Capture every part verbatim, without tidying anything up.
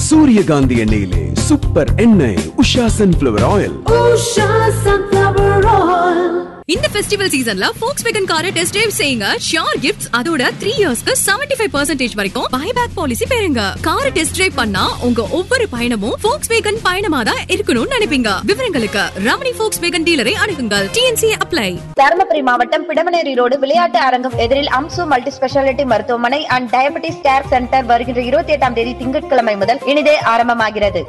சூரியகாந்தி எண்ணெயிலே சூப்பர் எண்ணெய் Usha sunflower oil. Usha Sunflower Oil. இந்த ஃபெஸ்டிவல் சீசன்ல Volkswagen காரை டெஸ்ட் டிரைவ் செய்யுங்க. ஷியோர் கிஃப்ட்ஸ் அதோட த்ரீ இயர்ஸ்க்கு செவன்டி ஃபைவ் பர்சன்டேஜ் வரைக்கும் பைபேக் பாலிசி பெறுங்க. காரை டெஸ்ட் டிரைவ் பண்ணா உங்க ஒவ்வொரு பயணமும் Volkswagen பயணமா தான் இருக்கணும்னு நினைப்பீங்க. விவரங்களுக்கு Ramani Volkswagen டீலரை அணுகுங்கள். T N C apply. Dharmapuri மாவட்டம் பிடமனேரி ரோடு விளையாட்டு அரங்கம் எதிரில் அம்சு மல்டி ஸ்பெஷாலிட்டி மருத்துவமனை அண்ட் டயபெட்டிஸ் கேர் சென்டர் வருகின்ற இருபத்தி எட்டாம் தேதி திங்கட்கிழமை முதல் இனிதே ஆரம்பமாகிறது.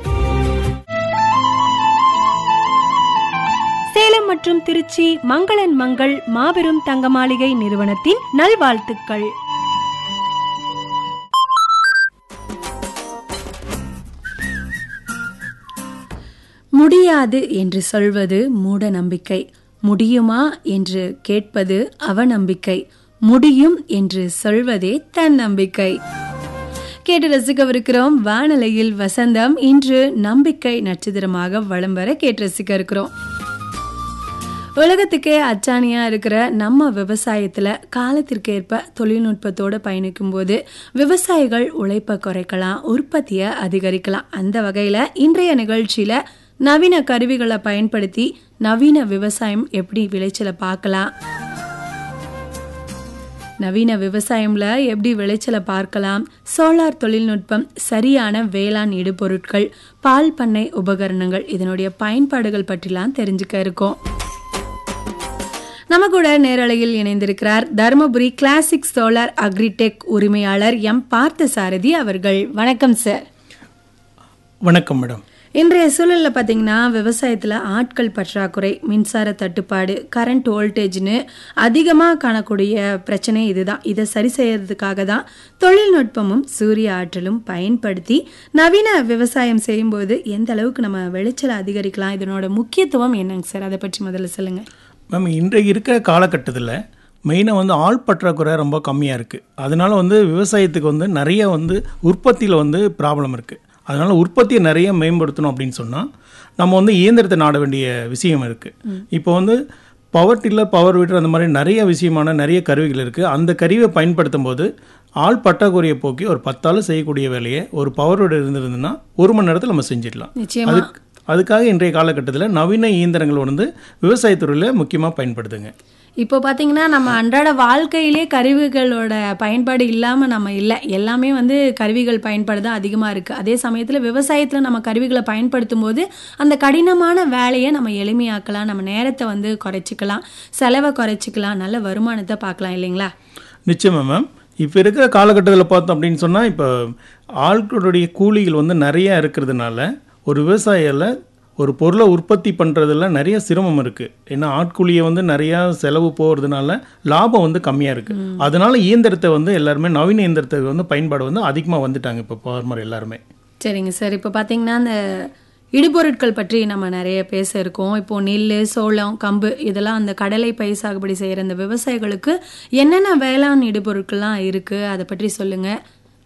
சேலம் மற்றும் திருச்சி மங்களன் மங்கள் மாபெரும் தங்க மாளிகை நிறுவனத்தின் நல்வாழ்த்துக்கள். முடியாது என்று சொல்வது மூட நம்பிக்கை, முடியுமா என்று கேட்பது அவநம்பிக்கை, முடியும் என்று சொல்வதே தன்னம்பிக்கை. கேட்டு ரசிக்கவிருக்கிறோம் வானலையில் வசந்தம். இன்று நம்பிக்கை நட்சத்திரமாக வலம் வர கேட்டு ரசிக்க இருக்கிறோம். உலகத்துக்கே அச்சாணியா இருக்கிற நம்ம விவசாயத்துல காலத்திற்கு ஏற்ப தொழில்நுட்பத்தோட பயணிக்கும் போது விவசாயிகள் உழைப்பை குறைக்கலாம், உற்பத்தியை அதிகரிக்கலாம். அந்த வகையில இன்றைய நிகழ்ச்சியில நவீன கருவிகளை பயன்படுத்தி நவீன விவசாயம் எப்படி விளைச்சலை பார்க்கலாம், நவீன விவசாயம்ல எப்படி விளைச்சலை பார்க்கலாம், சோலார் தொழில்நுட்பம், சரியான வேளாண் இடுபொருட்கள், பால் பண்ணை உபகரணங்கள், இதனுடைய பயன்பாடுகள் பற்றிலாம் தெரிஞ்சுக்க இருக்கோம். நம்ம கூட நேரலையில் இணைந்திருக்கிறார் தருமபுரி கிளாசிக் சோலார் அக்ரிடெக் உரிமையாளர் எம் பார்த்தசாரதி அவர்கள். வணக்கம் சார். வணக்கம் மேடம். இன்றைய சூழலில் பார்த்தீங்கன்னா விவசாயத்தில் ஆட்கள் பற்றாக்குறை, மின்சார தட்டுப்பாடு, கரண்ட் வோல்டேஜ்னு அதிகமாக காணக்கூடிய பிரச்சனை இதுதான். இதை சரி செய்யறதுக்காக தான் தொழில்நுட்பமும் சூரிய ஆற்றலும் பயன்படுத்தி நவீன விவசாயம் செய்யும்போது எந்த அளவுக்கு நம்ம விளைச்சலை அதிகரிக்கலாம், இதனோட முக்கியத்துவம் என்னங்க சார், அதை பற்றி முதல்ல சொல்லுங்கள். மேம், இன்றைக்கு இருக்கிற காலகட்டத்தில் மெயினாக வந்து ஆள் பற்றாக்குறை ரொம்ப கம்மியாக இருக்குது. அதனால் வந்து விவசாயத்துக்கு வந்து நிறைய வந்து உற்பத்தியில் வந்து ப்ராப்ளம் இருக்குது. அதனால் உற்பத்தியை நிறைய மேம்படுத்தணும் அப்படின்னு சொன்னால் நம்ம வந்து இயந்திரத்தை நாட வேண்டிய விஷயம் இருக்குது. இப்போ வந்து பவர் டில்லர், பவர் வீட்டர், அந்த மாதிரி நிறைய விஷயமான நிறைய கருவிகள் இருக்குது. அந்த கருவியை பயன்படுத்தும் போது ஆள் பற்றாக்குறையை போக்கி ஒரு பத்தாள் செய்யக்கூடிய வேலையை ஒரு பவர் வீடர் இருந்திருந்ததுன்னா ஒரு மணி நேரத்தில் நம்ம செஞ்சிடலாம். அதுக்கு அதுக்காக இன்றைய காலகட்டத்தில் நவீன இயந்திரங்கள் வந்து விவசாயத்துறையில் முக்கியமாக பயன்படுதுங்க. இப்போ பார்த்தீங்கன்னா நம்ம அன்றாட வாழ்க்கையிலே கருவிகளோட பயன்பாடு இல்லாமல் நம்ம இல்லை. எல்லாமே வந்து கருவிகள் பயன்பாடு தான் அதிகமாக இருக்குது. அதே சமயத்தில் விவசாயத்தில் நம்ம கருவிகளை பயன்படுத்தும் போது அந்த கடினமான வேலையை நம்ம எளிமையாக்கலாம், நம்ம நேரத்தை வந்து குறைச்சிக்கலாம், செலவை குறைச்சிக்கலாம், நல்ல வருமானத்தை பார்க்கலாம் இல்லைங்களா? நிச்சயமா மேம். இப்போ இருக்கிற காலகட்டத்தில் பார்த்தோம் அப்படின்னு சொன்னால் இப்போ ஆட்களுடைய கூலிகள் வந்து நிறையா இருக்கிறதுனால ஒரு விவசாயியில் ஒரு பொருளை உற்பத்தி பண்ணுறதுல நிறைய சிரமம் இருக்குது. ஏன்னா ஆட்கூலியை வந்து நிறையா செலவு போகிறதுனால லாபம் வந்து கம்மியாக இருக்குது. அதனால இயந்திரத்தை வந்து எல்லாருமே நவீன இயந்திரத்தை வந்து பயன்பாடு வந்து அதிகமாக வந்துட்டாங்க இப்போ ஃபார்மர் எல்லாருமே. சரிங்க சார். இப்போ பார்த்தீங்கன்னா அந்த இடுபொருட்கள் பற்றி நம்ம நிறைய பேச இருக்கோம். இப்போது நெல், சோளம், கம்பு, இதெல்லாம் அந்த கடலை பயிர் சாகுபடி செய்கிற அந்த விவசாயிகளுக்கு என்னென்ன வேளாண் இடுபொருட்கள்லாம் இருக்குது, அதை பற்றி சொல்லுங்கள்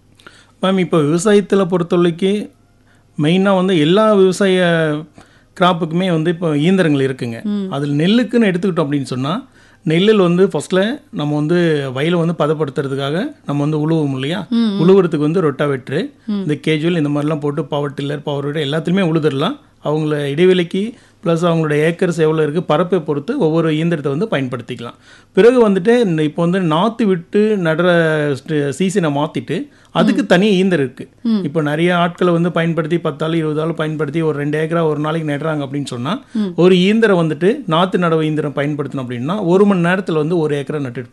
மேம். இப்போ விவசாயத்தில் பொறுத்தவரைக்கு மெயினாக வந்து எல்லா விவசாய கிராப்புக்குமே வந்து இப்போ இயந்திரங்கள் இருக்குங்க. அதில் நெல்லுக்குன்னு எடுத்துக்கிட்டோம் அப்படின்னு சொன்னால் நெல்லில் வந்து ஃபர்ஸ்ட்டில் நம்ம வந்து வயலை வந்து பதப்படுத்துறதுக்காக நம்ம வந்து உழுவோம் இல்லையா, உழுவுறதுக்கு வந்து ரொட்டாவேட்ரு, இந்த கேஜுவல், இந்த மாதிரிலாம் போட்டு பவர் டில்லர், பவர் வீடர் எல்லாத்துலேயுமே உழுதுடலாம். அவங்கள இடைவெளிக்கு ப்ளஸ் அவங்களோட ஏக்கர்ஸ் எவ்வளோ இருக்குது பரப்பை பொறுத்து ஒவ்வொரு இயந்திரத்தை வந்து பயன்படுத்திக்கலாம். பிறகு வந்துட்டு இப்போ வந்து நாற்று விட்டு நடுற சீசனை மாற்றிட்டு அதுக்கு தனி இயந்திரம் இருக்குது. இப்போ நிறைய ஆட்களை வந்து பயன்படுத்தி பத்தாள் இருபதாள் பயன்படுத்தி ஒரு ரெண்டு ஏக்கரா ஒரு நாளைக்கு நடுறாங்க அப்படின்னு சொன்னால் ஒரு இயந்திரம் வந்துட்டு நாற்று நடவு இயந்திரம் பயன்படுத்தணும் அப்படின்னா ஒரு மணி நேரத்தில் வந்து ஒரு ஏக்கரை நட்டு